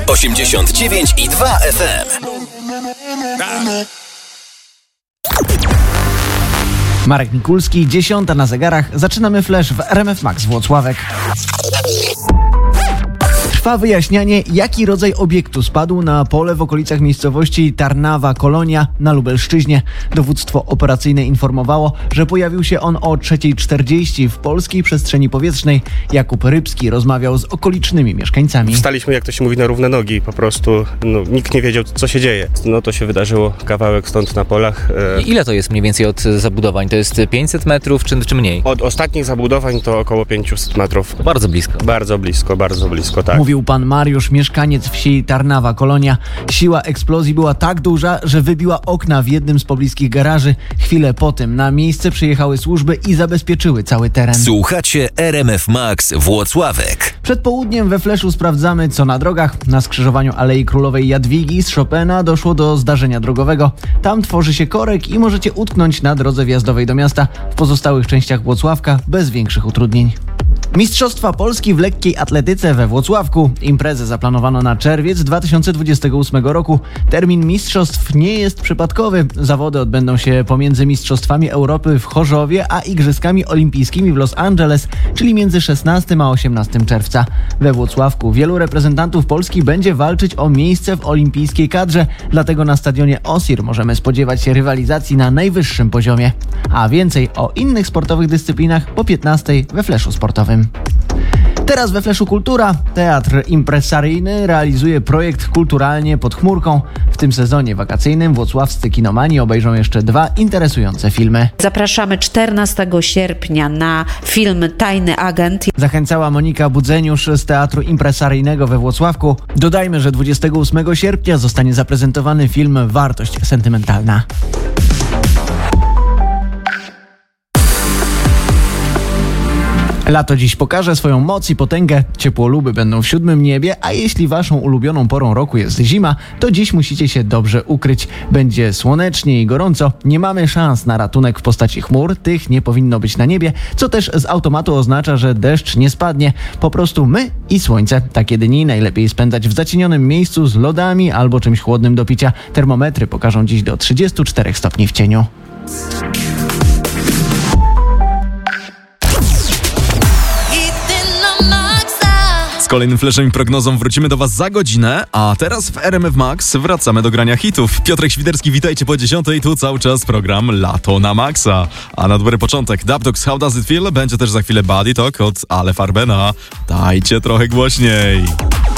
89,2 FM. Marek Mikulski, 10 na zegarach. Zaczynamy flash w RMF Max Włocławek. Trwa wyjaśnianie, jaki rodzaj obiektu spadł na pole w okolicach miejscowości Tarnawa Kolonia na Lubelszczyźnie. Dowództwo operacyjne informowało, że pojawił się on o 3:40 w polskiej przestrzeni powietrznej. Jakub Rybski rozmawiał z okolicznymi mieszkańcami. Wstaliśmy, jak to się mówi, na równe nogi. Po prostu nikt nie wiedział, co się dzieje. To się wydarzyło kawałek stąd na polach. Ile to jest mniej więcej od zabudowań? To jest 500 metrów czy mniej? Od ostatnich zabudowań to około 500 metrów. Bardzo blisko. Bardzo blisko, tak. Mówił pan Mariusz, mieszkaniec wsi Tarnawa Kolonia. Siła eksplozji była tak duża, że wybiła okna w jednym z pobliskich garaży. Chwilę po tym na miejsce przyjechały służby i zabezpieczyły cały teren. Słuchacie RMF Max Włocławek. Przed południem we Fleszu sprawdzamy, co na drogach. Na skrzyżowaniu Alei Królowej Jadwigi z Chopina doszło do zdarzenia drogowego. Tam tworzy się korek i możecie utknąć na drodze wjazdowej do miasta. W pozostałych częściach Włocławka bez większych utrudnień. Mistrzostwa Polski w lekkiej atletyce we Włocławku. Imprezę zaplanowano na czerwiec 2028 roku. Termin mistrzostw nie jest przypadkowy. Zawody odbędą się pomiędzy Mistrzostwami Europy w Chorzowie a Igrzyskami Olimpijskimi w Los Angeles, czyli między 16 a 18 czerwca. We Włocławku wielu reprezentantów Polski będzie walczyć o miejsce w olimpijskiej kadrze, dlatego na stadionie Osir możemy spodziewać się rywalizacji na najwyższym poziomie. A więcej o innych sportowych dyscyplinach po 15 we Fleszu Sportowym. Teraz we Fleszu Kultura. Teatr impresaryjny realizuje projekt Kulturalnie pod chmurką. W tym sezonie wakacyjnym włocławscy kinomani obejrzą jeszcze 2 interesujące filmy. Zapraszamy 14 sierpnia na film Tajny Agent. Zachęcała Monika Budzeniusz z Teatru Impresaryjnego we Włocławku. Dodajmy, że 28 sierpnia zostanie zaprezentowany film Wartość sentymentalna. Lato dziś pokaże swoją moc i potęgę. Ciepłoluby będą w 7 niebie, a jeśli waszą ulubioną porą roku jest zima, to dziś musicie się dobrze ukryć. Będzie słonecznie i gorąco. Nie mamy szans na ratunek w postaci chmur. Tych nie powinno być na niebie, co też z automatu oznacza, że deszcz nie spadnie. Po prostu my i słońce. Takie dni najlepiej spędzać w zacienionym miejscu z lodami albo czymś chłodnym do picia. Termometry pokażą dziś do 34 stopni w cieniu. Z kolejnym flashem i prognozą wrócimy do was za godzinę, a teraz w RMF Max wracamy do grania hitów. Piotrek Świderski, witajcie po 10:00, tu cały czas program Lato na Maxa. A na dobry początek Dubdogs How Does It Feel, będzie też za chwilę Body Talk od Ale Farbena. Dajcie trochę głośniej.